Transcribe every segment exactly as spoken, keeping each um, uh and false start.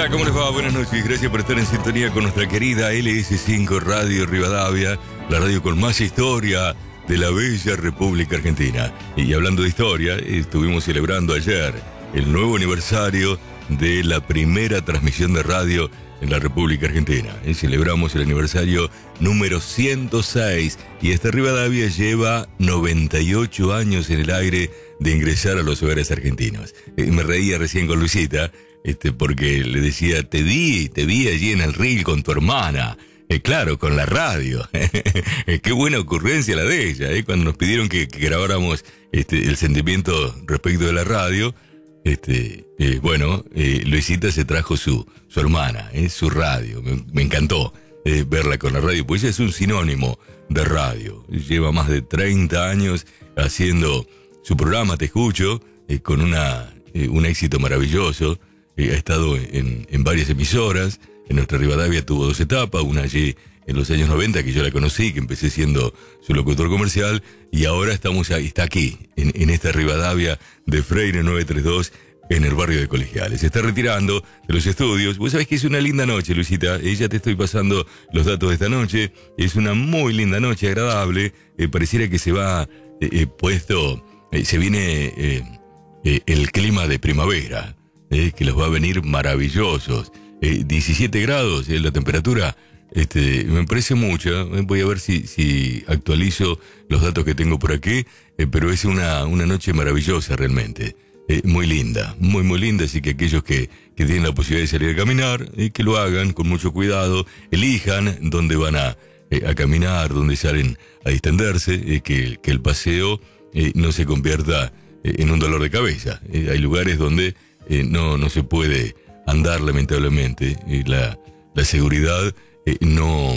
Hola, ¿cómo les va? Buenas noches. Gracias por estar en sintonía con nuestra querida L S cinco Radio Rivadavia, la radio con más historia de la bella República Argentina. Y hablando de historia, estuvimos celebrando ayer el nuevo aniversario de la primera transmisión de radio en la República Argentina. Y celebramos el aniversario número ciento seis y esta Rivadavia lleva noventa y ocho años en el aire de ingresar a los hogares argentinos. Y me reía recién con Luisita, Este, porque le decía, te vi, te vi allí en el reel con tu hermana. Eh, claro, con la radio. Qué buena ocurrencia la de ella, ¿eh? Cuando nos pidieron que, que grabáramos este, el sentimiento respecto de la radio, este, eh, bueno, eh, Luisita se trajo su, su hermana, eh, su radio. Me, me encantó eh, verla con la radio, pues ella es un sinónimo de radio. Lleva más de treinta años haciendo su programa, Te Escucho, eh, con una, eh, un éxito maravilloso. Eh, ha estado en, en varias emisoras. En nuestra Rivadavia tuvo dos etapas, una allí en los años noventa que yo la conocí, que empecé siendo su locutor comercial, y ahora estamos ahí, está aquí, en, en esta Rivadavia de Freire novecientos treinta y dos, en el barrio de Colegiales. Se está retirando de los estudios. Vos sabés que es una linda noche, Luisita. Eh, ya te estoy pasando los datos de esta noche. Es una muy linda noche, agradable. Eh, pareciera que se va eh, eh, puesto, eh, se viene eh, eh, el clima de primavera. Eh, que los va a venir maravillosos. Eh, diecisiete grados es la temperatura. Este, me parece mucha. Eh, voy a ver si, si actualizo los datos que tengo por aquí. Eh, pero es una, una noche maravillosa realmente. Eh, muy linda, muy muy linda. Así que aquellos que, que tienen la posibilidad de salir a caminar, eh, que lo hagan con mucho cuidado. Elijan dónde van a, eh, a caminar, dónde salen a distenderse. Eh, que, que el paseo eh, no se convierta eh, en un dolor de cabeza. Eh, hay lugares donde Eh, no, no se puede andar, lamentablemente. Eh, la, la seguridad eh, no,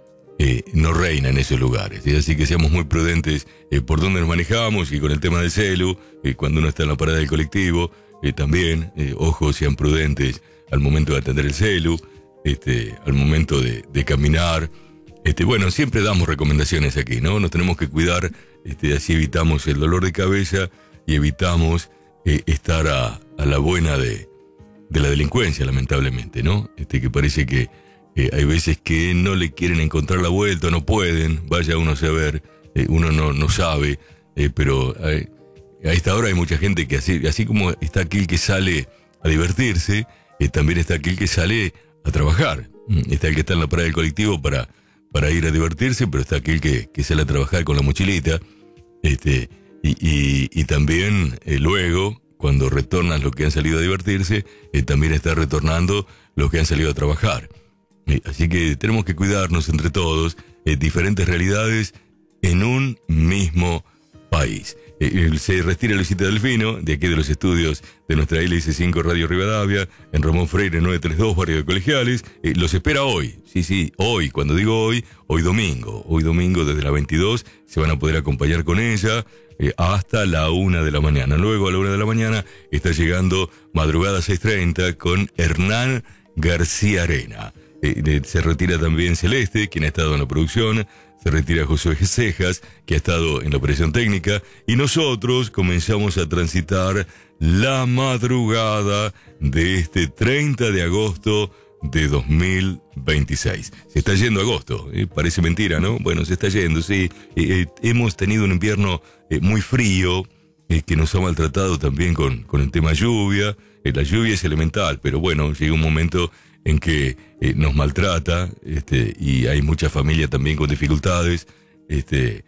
eh, no reina en esos lugares. ¿sí? Así que seamos muy prudentes eh, por dónde nos manejamos, y con el tema del celu, eh, cuando uno está en la parada del colectivo, eh, también, eh, ojo, sean prudentes al momento de atender el celu, este, al momento de, de caminar. Este, bueno, siempre damos recomendaciones aquí, ¿no? Nos tenemos que cuidar, este, así evitamos el dolor de cabeza y evitamos eh, estar a a la buena de, de la delincuencia, lamentablemente, ¿no? Este, que parece que eh, hay veces que no le quieren encontrar la vuelta, no pueden, vaya uno a saber, eh, uno no, no sabe, eh, pero eh, a esta hora hay mucha gente que así, así como está aquel que sale a divertirse, eh, también está aquel que sale a trabajar. Está el que está en la parada del colectivo para, para ir a divertirse, pero está aquel que, que sale a trabajar con la mochilita, este, y, y, y también eh, luego, cuando retornan los que han salido a divertirse, eh, también está retornando los que han salido a trabajar. Eh, así que tenemos que cuidarnos entre todos, eh, diferentes realidades en un mismo país. Eh, se retira Luisita Delfino, de aquí de los estudios de nuestra L S cinco Radio Rivadavia, en Ramón Freire novecientos treinta y dos, barrio de Colegiales. Eh, los espera hoy, sí, sí, hoy, cuando digo hoy, hoy domingo. Hoy domingo desde las veintidós se van a poder acompañar con ella, Eh, hasta la una de la mañana. Luego a la una de la mañana está llegando Madrugada seis treinta con Hernán García Arena. Eh, de, se retira también Celeste, quien ha estado en la producción. Se retira José Cejas, que ha estado en la operación técnica. Y nosotros comenzamos a transitar la madrugada de este treinta de agosto de dos mil veintiséis. Se está yendo agosto, eh, parece mentira, ¿no? Bueno, se está yendo, sí. Eh, eh, hemos tenido un invierno eh, muy frío, eh, que nos ha maltratado también con, con el tema lluvia. Eh, la lluvia es elemental, pero bueno, llega un momento en que eh, nos maltrata, este, y hay mucha familia también con dificultades, este,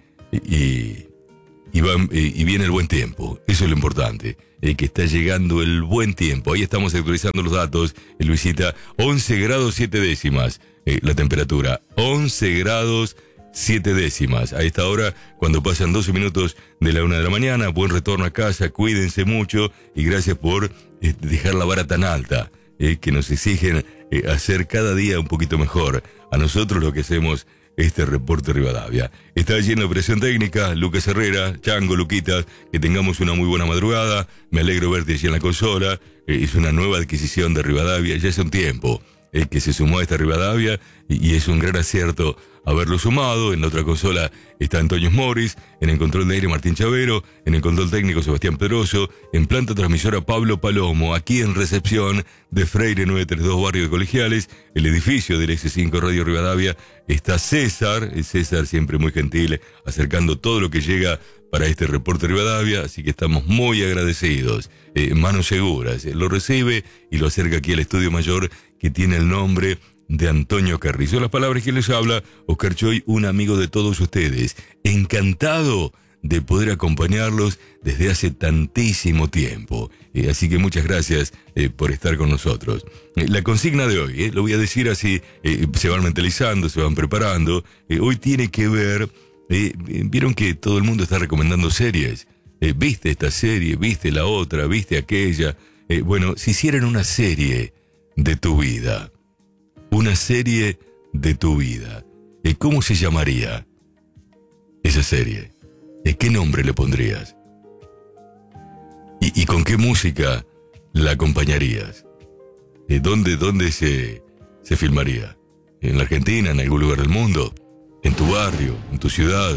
y, y, va, eh, y viene el buen tiempo. Eso es lo importante. Eh, que está llegando el buen tiempo. Ahí estamos actualizando los datos, eh, Luisita. once grados siete décimas eh, la temperatura. once grados siete décimas. A esta hora, cuando pasan doce minutos de la una de la mañana, buen retorno a casa, cuídense mucho y gracias por eh, dejar la vara tan alta, eh, que nos exigen eh, hacer cada día un poquito mejor. A nosotros lo que hacemos este reporte Rivadavia. Está allí en la operación técnica Lucas Herrera, Chango, Luquitas, que tengamos una muy buena madrugada. Me alegro verte allí en la consola. Eh, es una nueva adquisición de Rivadavia, ya hace un tiempo el que se sumó a esta Rivadavia y, y es un gran acierto haberlo sumado. En la otra consola está Antonio Morris, en el control de aire Martín Chavero, en el control técnico Sebastián Pedroso, en planta transmisora Pablo Palomo, aquí en recepción de Freire novecientos treinta y dos, barrio de Colegiales, el edificio del ese cinco Radio Rivadavia, está César, César siempre muy gentil, acercando todo lo que llega para este reporte Rivadavia, así que estamos muy agradecidos. Eh, manos seguras, eh, lo recibe y lo acerca aquí al estudio mayor que tiene el nombre de Antonio Carrizo. Las palabras que les habla Oscar Choy, un amigo de todos ustedes, encantado de poder acompañarlos desde hace tantísimo tiempo. Eh, así que muchas gracias eh, por estar con nosotros. Eh, la consigna de hoy, eh, lo voy a decir así, eh, se van mentalizando, se van preparando. Eh, hoy tiene que ver, eh, vieron que todo el mundo está recomendando series. Eh, ¿Viste esta serie? ¿Viste la otra? ¿Viste aquella? Eh, bueno, si hicieran una serie de tu vida, una serie de tu vida, eh, ¿cómo se llamaría esa serie? ¿Qué nombre le pondrías? ¿Y, y con qué música la acompañarías? ¿Dónde, dónde se, se filmaría? ¿En la Argentina? ¿En algún lugar del mundo? ¿En tu barrio? ¿En tu ciudad?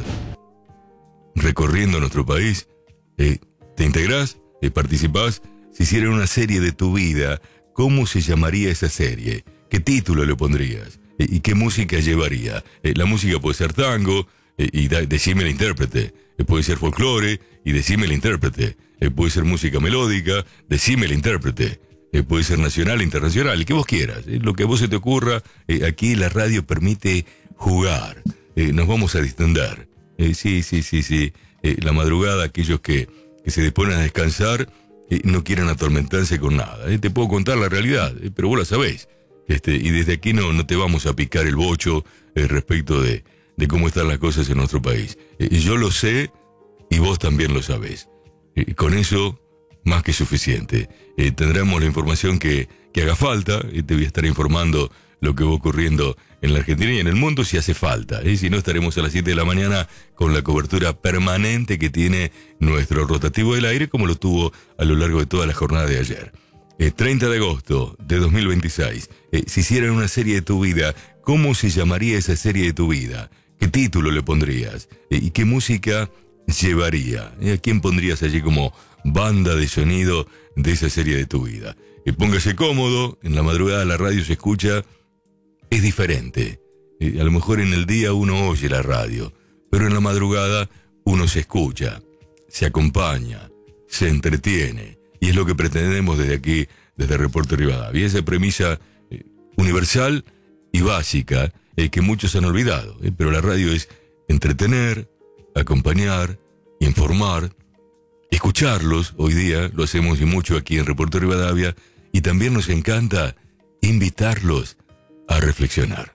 ¿Recorriendo nuestro país? ¿Eh, ¿Te integrás? ¿Eh, ¿Participás? Si hicieran una serie de tu vida, ¿cómo se llamaría esa serie? ¿Qué título le pondrías? ¿Eh, ¿Y qué música llevaría? Eh, la música puede ser tango, eh, y da, decime el intérprete. Eh, puede ser folclore, y decime el intérprete. Eh, puede ser música melódica, decime el intérprete. Eh, puede ser nacional, internacional, el que vos quieras. Eh, lo que a vos se te ocurra, eh, aquí la radio permite jugar. Eh, nos vamos a distender. Eh, sí, sí, sí, sí. Eh, la madrugada, aquellos que, que se disponen a descansar, eh, no quieren atormentarse con nada. Eh, te puedo contar la realidad, eh, pero vos la sabés. Este, y desde aquí no, no te vamos a picar el bocho eh, respecto de, de cómo están las cosas en nuestro país. Eh, yo lo sé y vos también lo sabés. Eh, con eso, más que suficiente. Eh, tendremos la información que, que haga falta. Eh, te voy a estar informando lo que va ocurriendo en la Argentina y en el mundo si hace falta. ¿eh? Si no, estaremos a las siete de la mañana con la cobertura permanente que tiene nuestro rotativo del aire, como lo tuvo a lo largo de toda la jornada de ayer. Eh, treinta de agosto de dos mil veintiséis. Eh, si hicieran una serie de tu vida, ¿cómo se llamaría esa serie de tu vida? ¿Qué título le pondrías? Eh, ¿Y qué música llevaría? Eh, ¿A quién pondrías allí como banda de sonido de esa serie de tu vida? Eh, póngase cómodo, en la madrugada la radio se escucha. Es diferente. Eh, a lo mejor en el día uno oye la radio, pero en la madrugada uno se escucha, se acompaña, se entretiene. Y es lo que pretendemos desde aquí, desde Reporte Rivadavia. Y esa premisa eh, universal y básica eh, que muchos han olvidado. Eh, pero la radio es entretener, acompañar, informar, escucharlos. Hoy día lo hacemos y mucho aquí en Reporte Rivadavia. Y también nos encanta invitarlos a reflexionar.